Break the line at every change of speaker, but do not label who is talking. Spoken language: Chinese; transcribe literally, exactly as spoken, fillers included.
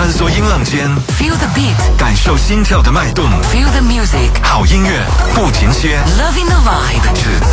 穿梭音浪间
，Feel the beat，
感受心跳的脉动
，Feel the music，
好音乐不停歇
Loving the vibe，
只